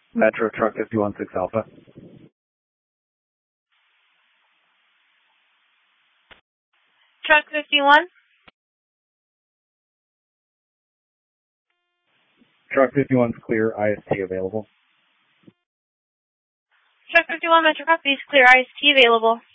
Metro Truck 516 Alpha. Truck 51. Truck 51's clear, IST available. Truck 51, Metro Copies, clear IST available.